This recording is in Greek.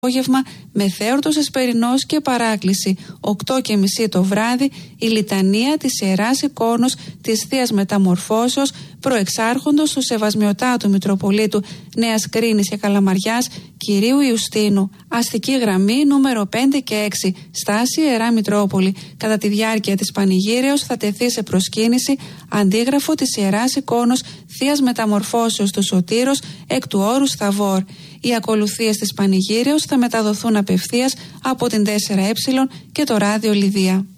απόγευμα, μεθέωρτος Εσπερινός και παράκληση. 8:30 το βράδυ, η λιτανία της Ιεράς Εικόνος της Θείας Μεταμορφώσεως, προεξάρχοντος του Σεβασμιωτάτου Μητροπολίτου Νέας Κρίνης και Καλαμαριάς, Κυρίου Ιουστίνου. Αστική γραμμή νούμερο 5 και 6, στάση Ιερά Μητρόπολη. Κατά τη διάρκεια της Πανηγύρεως θα τεθεί σε προσκύνηση αντίγραφο της Ιεράς Εικόνος Θείας Μεταμορφώσεως του Σωτήρος εκ του όρους Θαβόρ. Οι ακολουθίες της Πανηγύρεως θα μεταδοθούν απευθείας από την 4Ε και το ράδιο Λιδία.